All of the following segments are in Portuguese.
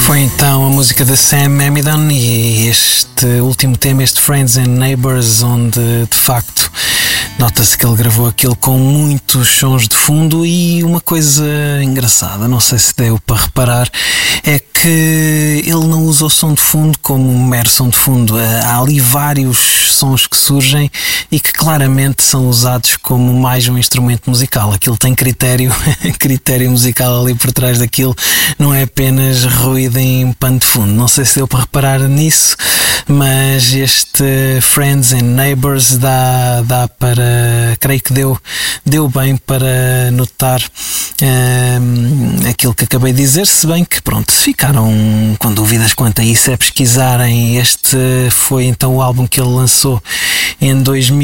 Foi então a música da Sam Amidon e este último tema, este Friends and Neighbors, onde de facto nota-se que ele gravou aquilo com muitos sons de fundo. E uma coisa engraçada, não sei se deu para reparar, é que ele não usa o som de fundo como um mero som de fundo. Há ali vários sons que surgem e que claramente são usados como mais um instrumento musical. Aquilo tem critério musical ali por trás daquilo, não é apenas ruído em pano de fundo. Não sei se deu para reparar nisso, mas este Friends and Neighbors dá para, creio que deu bem para notar aquilo que acabei de dizer, se bem que pronto, se ficaram com dúvidas quanto a isso, é pesquisarem. Este foi então o álbum que ele lançou em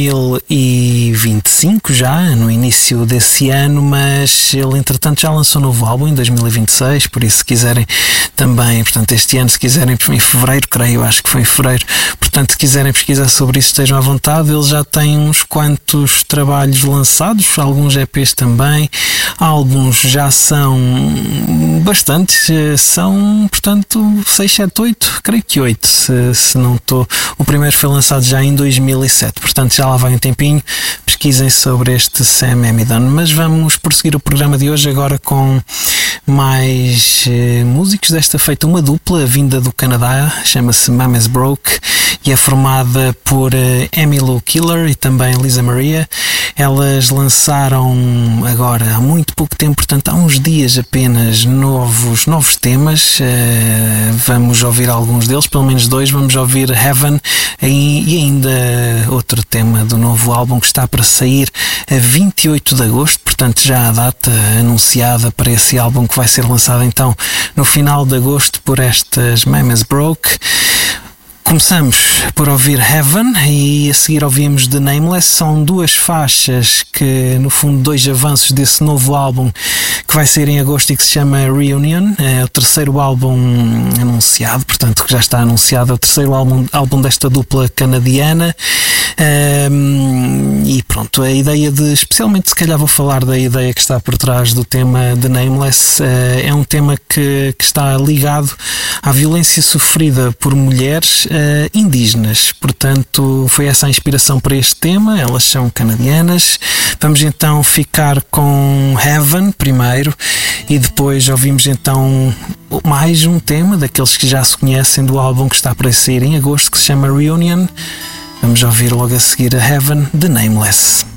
2025, já no início desse ano, mas ele entretanto já lançou um novo álbum em 2026, por isso se quiserem também, portanto este ano, se quiserem em fevereiro, creio, acho que foi em fevereiro, portanto se quiserem pesquisar sobre isso estejam à vontade. Ele já tem uns quantos trabalhos lançados, alguns EPs também, álbuns já são bastantes, são portanto 6, 7, 8, creio que 8, se não estou. O primeiro foi lançado já em 2007, portanto já lá vai um tempinho. Pesquisem sobre este Sam Amidon. Mas vamos prosseguir o programa de hoje agora com mais músicos. Desta feita uma dupla vinda do Canadá, chama-se Mames Broke e é formada por Emmylou Killer e também Lisa Maria. Elas lançaram agora há muito pouco tempo, portanto há uns dias apenas, novos temas. Vamos ouvir alguns deles, pelo menos dois. Vamos ouvir Heaven e ainda outro tema do novo álbum que está para sair a 28 de agosto, portanto já a data anunciada para esse álbum que vai ser lançado então no final de agosto por estas Mames Broke. Começamos por ouvir Heaven e a seguir ouvimos The Nameless. São duas faixas que, no fundo, dois avanços desse novo álbum que vai sair em agosto e que se chama Reunion. É o terceiro álbum anunciado, portanto que já está anunciado, é o terceiro álbum desta dupla canadiana. E pronto, a ideia especialmente se calhar vou falar da ideia que está por trás do tema The Nameless. É um tema que está ligado à violência sofrida por mulheres indígenas, portanto foi essa a inspiração para este tema. Elas são canadianas. Vamos então ficar com Heaven primeiro e depois ouvimos então mais um tema daqueles que já se conhecem do álbum que está para sair em agosto, que se chama Reunion. Vamos ouvir logo a seguir a Heaven, The Nameless.